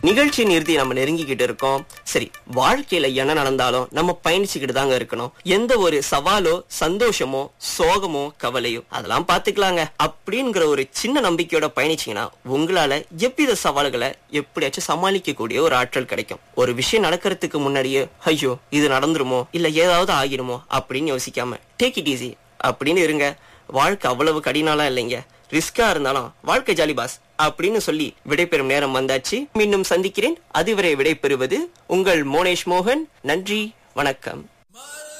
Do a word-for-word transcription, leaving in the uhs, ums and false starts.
நிகழ்ச்சியின் இறுதி நம்ம நெருங்கிக்கிட்டு இருக்கோம். சரி, வாழ்க்கையில என்ன நடந்தாலும் நம்ம பயணிச்சுக்கிட்டு தாங்க இருக்கணும். எந்த ஒரு சவாலோ சந்தோஷமோ சோகமோ கவலையோ அதெல்லாம் பாத்துக்கலாங்க அப்படிங்கிற ஒரு சின்ன நம்பிக்கையோட பயணிச்சீங்கன்னா உங்களால எவ்வித சவால்களை எப்படியாச்சும் சமாளிக்க கூடிய ஒரு ஆற்றல் கிடைக்கும். ஒரு விஷயம் நடக்கிறதுக்கு முன்னாடியே ஐயோ இது நடந்துருமோ இல்ல ஏதாவது ஆகிடுமோ அப்படின்னு யோசிக்காம டேக் இட் ஈஸி அப்படின்னு இருங்க. வாழ்க்கை அவ்வளவு கடினாலாம் இல்லைங்க. ரிஸ்கா இருந்தாலும் வாழ்க்கை ஜாலி பாஸ் அப்படின்னு சொல்லி விடைபெறும் நேரம் வந்தாச்சு. மீண்டும் சந்திக்கிறேன். அதுவரை விடைபெறுவது உங்கள் மோனேஷ் மோகன். நன்றி, வணக்கம்.